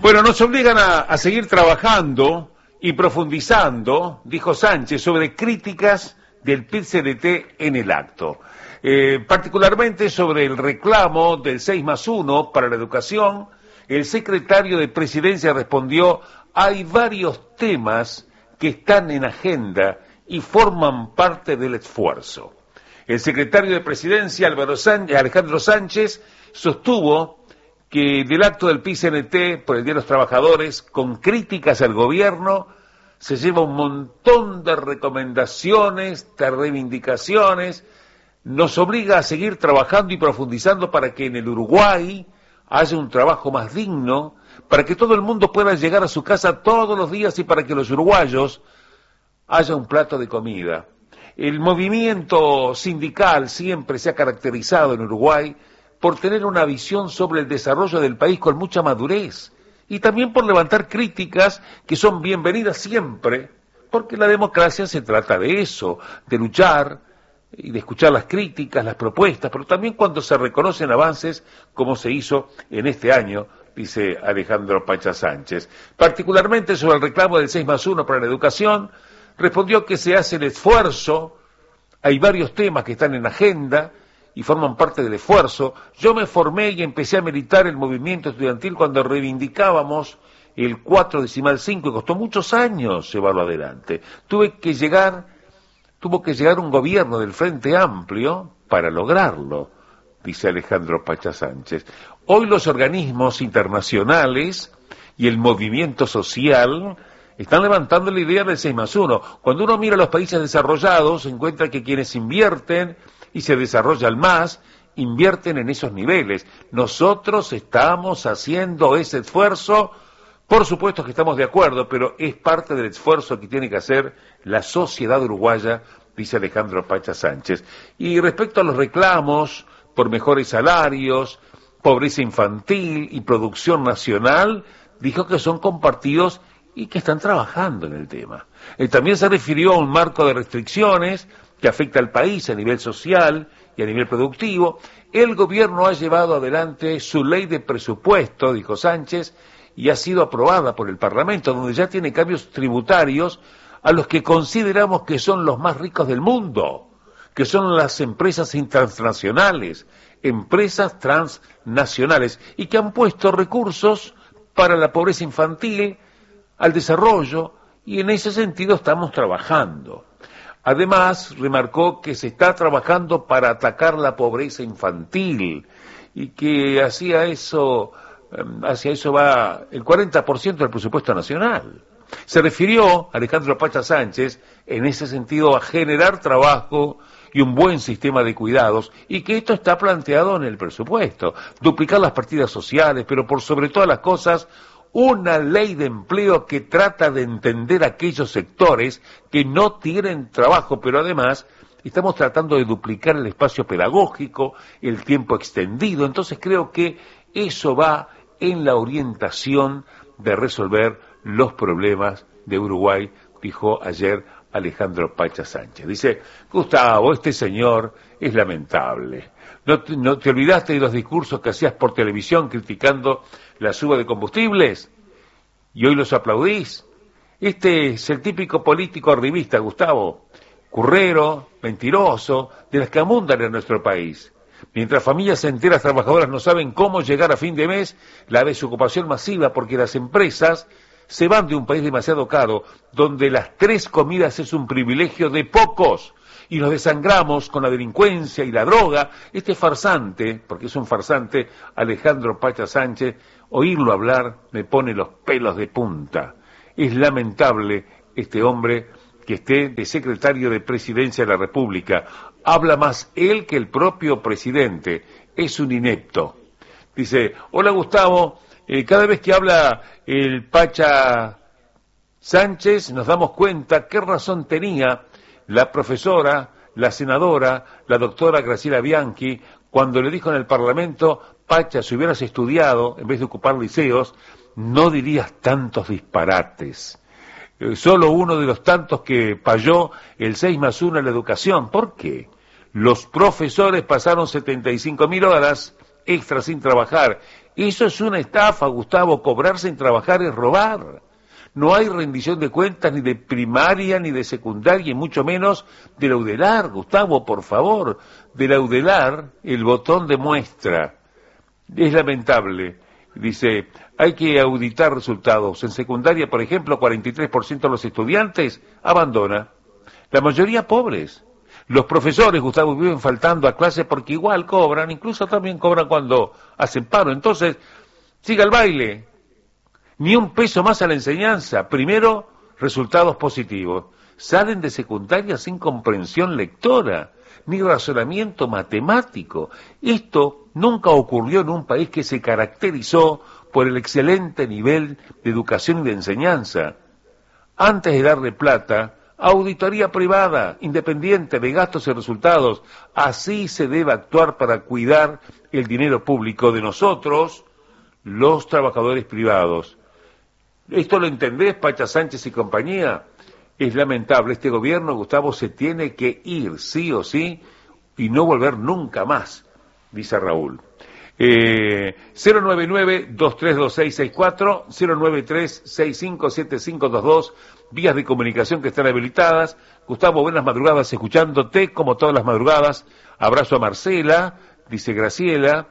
Bueno, nos obligan a seguir trabajando y profundizando, dijo Sánchez, sobre críticas del PIT-CNT en el acto. Particularmente sobre el reclamo del 6+1 para la educación, el secretario de Presidencia respondió: hay varios temas que están en agenda y forman parte del esfuerzo. El secretario de Presidencia, Alejandro Sánchez, sostuvo que del acto del PIT-CNT por el Día de los Trabajadores, con críticas al gobierno, se lleva un montón de recomendaciones, de reivindicaciones, nos obliga a seguir trabajando y profundizando para que en el Uruguay haya un trabajo más digno, para que todo el mundo pueda llegar a su casa todos los días y para que los uruguayos haya un plato de comida. El movimiento sindical siempre se ha caracterizado en Uruguay por tener una visión sobre el desarrollo del país con mucha madurez y también por levantar críticas que son bienvenidas siempre, porque la democracia se trata de eso, de luchar y de escuchar las críticas, las propuestas, pero también cuando se reconocen avances como se hizo en este año, dice Alejandro Pacha Sánchez. Particularmente sobre el reclamo del 6+1 para la educación, respondió que se hace el esfuerzo, hay varios temas que están en agenda y forman parte del esfuerzo. Yo me formé y empecé a militar el movimiento estudiantil cuando reivindicábamos el 4,5 y costó muchos años llevarlo adelante. Tuvo que llegar un gobierno del Frente Amplio para lograrlo, dice Alejandro Pacha Sánchez. Hoy los organismos internacionales y el movimiento social están levantando la idea del 6+1. Cuando uno mira a los países desarrollados, se encuentra que quienes invierten y se desarrollan más, invierten en esos niveles. Nosotros estamos haciendo ese esfuerzo, por supuesto que estamos de acuerdo, pero es parte del esfuerzo que tiene que hacer la sociedad uruguaya, dice Alejandro Pacha Sánchez. Y respecto a los reclamos por mejores salarios, pobreza infantil y producción nacional, dijo que son compartidos y que están trabajando en el tema. También se refirió a un marco de restricciones que afecta al país a nivel social y a nivel productivo. El gobierno ha llevado adelante su ley de presupuesto, dijo Sánchez, y ha sido aprobada por el Parlamento, donde ya tiene cambios tributarios a los que consideramos que son los más ricos del mundo, que son las empresas transnacionales, y que han puesto recursos para la pobreza infantil, al desarrollo, y en ese sentido estamos trabajando. Además, remarcó que se está trabajando para atacar la pobreza infantil y que hacia eso va el 40% del presupuesto nacional. Se refirió Alejandro Pacha Sánchez en ese sentido a generar trabajo y un buen sistema de cuidados, y que esto está planteado en el presupuesto, duplicar las partidas sociales, pero por sobre todas las cosas, una ley de empleo que trata de entender aquellos sectores que no tienen trabajo, pero además estamos tratando de duplicar el espacio pedagógico, el tiempo extendido. Entonces creo que eso va en la orientación de resolver los problemas de Uruguay, dijo ayer Alejandro Pacha Sánchez. Dice: Gustavo, este señor es lamentable. ¿No te olvidaste de los discursos que hacías por televisión criticando la suba de combustibles? ¿Y hoy los aplaudís? Este es el típico político arribista, Gustavo, currero, mentiroso, de las que abundan en nuestro país. Mientras familias enteras trabajadoras no saben cómo llegar a fin de mes, la desocupación masiva porque las empresas se van de un país demasiado caro, donde las 3 comidas es un privilegio de pocos, y nos desangramos con la delincuencia y la droga. Este farsante, porque es un farsante, Alejandro Pacha Sánchez, oírlo hablar me pone los pelos de punta. Es lamentable este hombre que esté de secretario de Presidencia de la República. Habla más él que el propio presidente. Es un inepto. Dice: hola Gustavo, cada vez que habla el Pacha Sánchez nos damos cuenta qué razón tenía la profesora, la senadora, la doctora Graciela Bianchi, cuando le dijo en el Parlamento: Pacha, si hubieras estudiado, en vez de ocupar liceos, no dirías tantos disparates. Solo uno de los tantos que falló el 6+1 en la educación. ¿Por qué? Los profesores pasaron 75.000 horas extras sin trabajar. Eso es una estafa, Gustavo. Cobrar sin trabajar es robar. No hay rendición de cuentas ni de primaria ni de secundaria, y mucho menos de la UDELAR, Gustavo, por favor. De la UDELAR, el botón de muestra. Es lamentable. Dice, hay que auditar resultados. En secundaria, por ejemplo, 43% de los estudiantes abandona. La mayoría pobres. Los profesores, Gustavo, viven faltando a clase porque igual cobran, incluso también cobran cuando hacen paro. Entonces, siga el baile. Ni un peso más a la enseñanza. Primero, resultados positivos. Salen de secundaria sin comprensión lectora, ni razonamiento matemático. Esto nunca ocurrió en un país que se caracterizó por el excelente nivel de educación y de enseñanza. Antes de darle plata, auditoría privada, independiente de gastos y resultados. Así se debe actuar para cuidar el dinero público de nosotros, los trabajadores privados. ¿Esto lo entendés, Pacha Sánchez y compañía? Es lamentable, este gobierno, Gustavo, se tiene que ir, sí o sí, y no volver nunca más, dice Raúl. 099-232664, 093-657522, vías de comunicación que están habilitadas. Gustavo, buenas madrugadas, escuchándote como todas las madrugadas. Abrazo a Marcela, dice Graciela.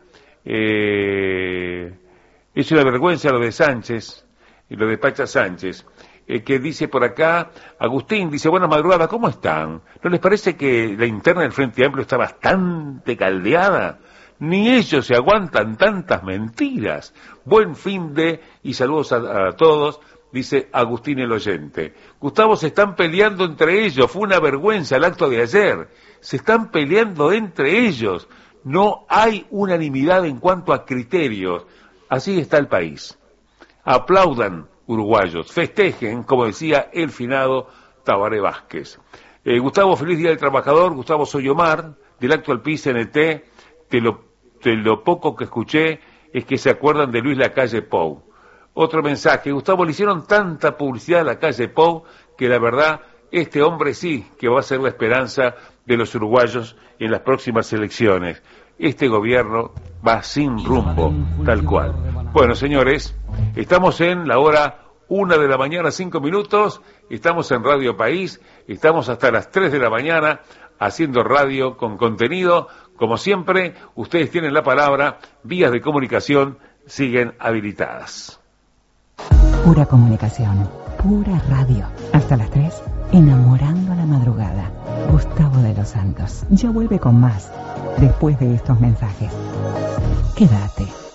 Es una vergüenza lo de Sánchez, y lo de Pacha Sánchez. Que dice por acá, Agustín, dice, buenas madrugadas, ¿cómo están? ¿No les parece que la interna del Frente Amplio está bastante caldeada? Ni ellos se aguantan tantas mentiras. Buen fin de, y saludos a todos, dice Agustín el oyente. Gustavo, se están peleando entre ellos, fue una vergüenza el acto de ayer. Se están peleando entre ellos. No hay unanimidad en cuanto a criterios. Así está el país. Aplaudan, uruguayos, festejen, como decía el finado Tabaré Vázquez. Gustavo, feliz Día del Trabajador. Gustavo, soy Omar, del actual PICNT. De lo poco que escuché es que se acuerdan de Luis Lacalle Pou. Otro mensaje, Gustavo, le hicieron tanta publicidad a Lacalle Pou que la verdad, este hombre sí que va a ser la esperanza de los uruguayos en las próximas elecciones. Este gobierno va sin rumbo, tal cual. Bueno, señores, estamos en la hora 1:05 a.m, estamos en Radio País, estamos hasta las 3 de la mañana haciendo radio con contenido. Como siempre, ustedes tienen la palabra, vías de comunicación siguen habilitadas. Pura comunicación, pura radio. Hasta las 3, enamorando a la madrugada. Gustavo de los Santos ya vuelve con más después de estos mensajes. Quédate.